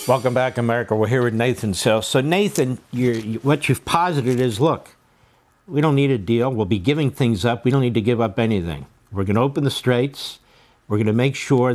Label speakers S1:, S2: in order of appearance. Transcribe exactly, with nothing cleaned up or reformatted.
S1: Welcome back, America. We're here with Nathan Sales. So, Nathan, you're, you, what you've posited is, look, we don't need a deal. We'll be giving things up. We don't need to give up anything. We're going to open the straits. We're going to make sure